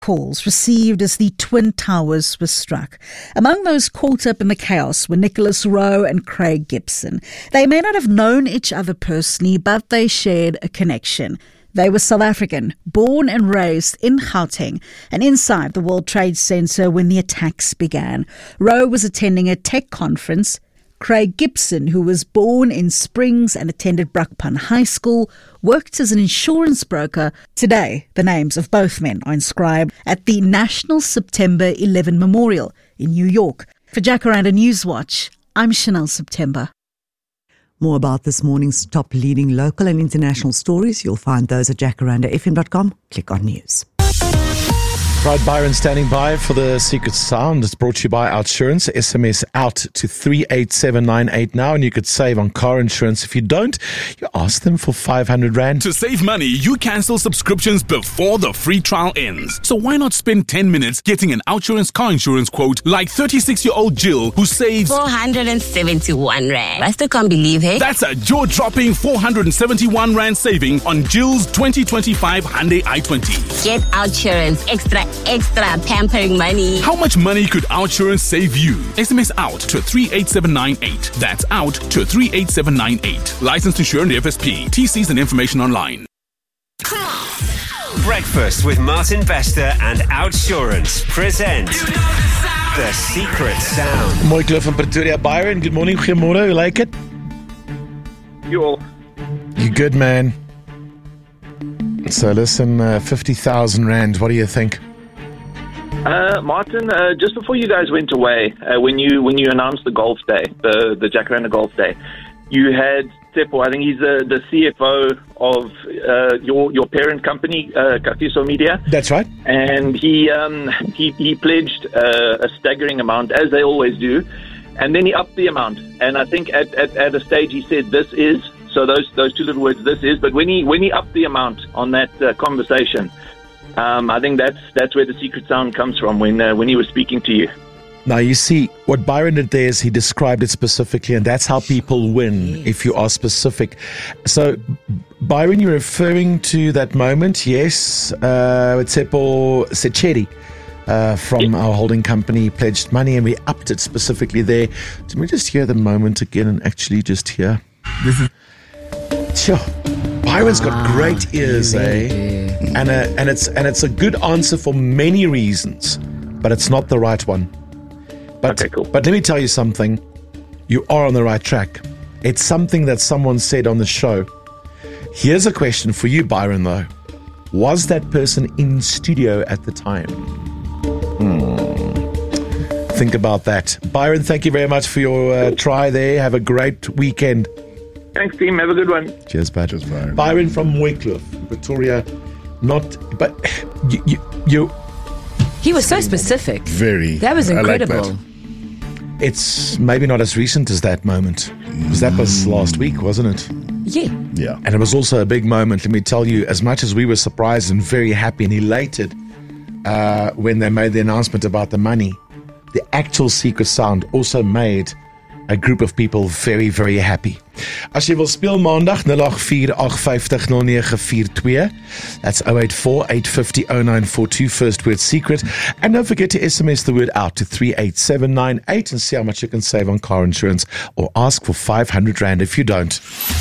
calls received as the Twin Towers were struck. Among those caught up in the chaos were Nicholas Rowe and Craig Gibson. They may not have known each other personally, but they shared a connection. They were South African, born and raised in Gauteng and inside the World Trade Center when the attacks began. Rowe was attending a tech conference. Craig Gibson, who was born in Springs and attended Brakpan High School, worked as an insurance broker. Today, the names of both men are inscribed at the National September 11 Memorial in New York. For Jacaranda Newswatch, I'm Chanel September. More about this morning's top leading local and international stories. You'll find those at jacarandafm.com. Click on news. Right, Byron standing by for the Secret Sound. It's brought to you by OUTsurance. SMS out to 38798 now, and you could save on car insurance. If you don't, you ask them for 500 Rand. To save money, you cancel subscriptions before the free trial ends. So why not spend 10 minutes getting an OUTsurance car insurance quote like 36-year-old Jill, who saves 471 Rand. I still can't believe it. That's a jaw-dropping 471 Rand saving on Jill's 2025 Hyundai i20. Get OUTsurance extra pampering money. How much money could OUTsurance save you? SMS out to 38798. That's out to 38798. Licensed insured FSP. TCs and information online. Breakfast with Martin Bester and OUTsurance present The Secret Sound. Mooi kloof van Pretoria. Byron, good morning. Goeiemorgen. You like it? You all. You good, man. So listen, 50,000 Rand. What do you think? Martin, just before you guys went away, when you announced the golf day, the Jacaranda Golf Day, you had Tsepo, I think he's the CFO of your parent company, Kafiso Media. That's right. And he pledged a staggering amount, as they always do, and then he upped the amount. And I think at a stage he said, "This is." So those two little words, "this is." But when he upped the amount on that conversation, I think that's where the secret sound comes from when he was speaking to you. Now, you see, what Byron did there is he described it specifically, and that's how people win, if you are specific. So, Byron, you're referring to that moment, yes, Tsepo Secheri from our holding company pledged money, and we upped it specifically there. Let me just hear the moment again and actually just hear. Sure. Byron's got great ears, And it's a good answer for many reasons, but it's not the right one. But, okay, cool. But let me tell you something. You are on the right track. It's something that someone said on the show. Here's a question for you, Byron, though. Was that person in studio at the time? Think about that. Byron, thank you very much for your try there. Have a great weekend. Thanks, team. Have a good one. Cheers, Pat. Byron from Mooikloof, Pretoria. But you. He was so specific. Very. That was incredible. I like that. It's maybe not as recent as that moment. Because that was last week, wasn't it? Yeah. And it was also a big moment. Let me tell you, as much as we were surprised and very happy and elated when they made the announcement about the money, the actual Secret Sound also made a group of people very, very happy. As jy wil speel maandag 0848500942. That's 084-850-0942. First word secret. And don't forget to SMS the word out to 38798 and see how much you can save on car insurance, or ask for 500 Rand if you don't.